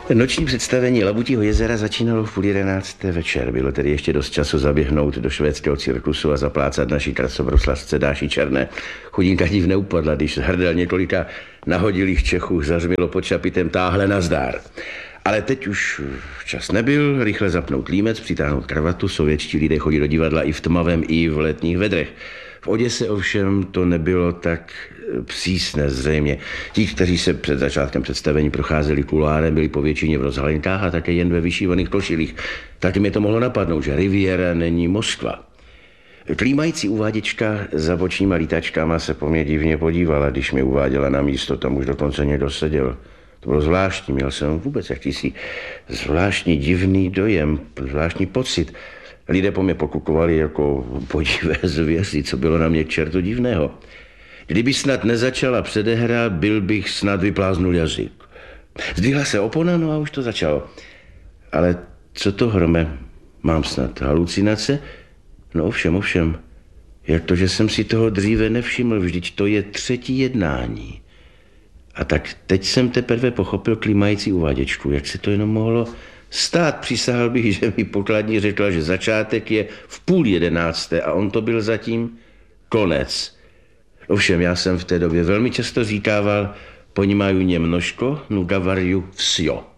Noční představení Labutího jezera začínalo v 10:30 večer. Bylo tedy ještě dost času zaběhnout do švédského cirkusu a zaplácat naší krasobruslařce Dáši Černé. Chudinka div neupadla, když z hrdel několika nahodilých Čechů zařmilo pod šapitem táhle nazdár. Ale teď už čas nebyl, rychle zapnout límec, přitáhnout kravatu. Sovětští lidé chodí do divadla i v tmavém, i v letních vedrech. V Oděse ovšem to nebylo tak přísné zřejmě. Ti, kteří se před začátkem představení procházeli kuloárem, byli po většině v rozhalenkách a také jen ve vyšívaných košilích. Tak mi to mohlo napadnout, že Riviera není Moskva. Klímající uváděčka za bočníma lítačkama se po mě divně podívala, když mi uváděla na místo, tam už dokonce někdo seděl. To bylo zvláštní, měl jsem vůbec jakýsi zvláštní divný dojem, zvláštní pocit. Lidé po mě pokukovali jako podivé zvěři, co bylo na mě k čertu divného. Kdyby snad nezačala předehra, byl bych snad vypláznul jazyk. Zdvihla se opona, no a už to začalo. Ale co to, Hrome? Mám snad halucinace? No ovšem. Jak to, že jsem si toho dříve nevšiml, vždyť to je 3. jednání. A tak teď jsem teprve pochopil klímající uváděčku. Jak se to jenom mohlo stát? Přísahal bych, že mi pokladní řekla, že začátek je v 10:30 a on to byl zatím konec. Ovšem, já jsem v té době velmi často říkával, ponímaju mě množko, nu gavarju vsjo.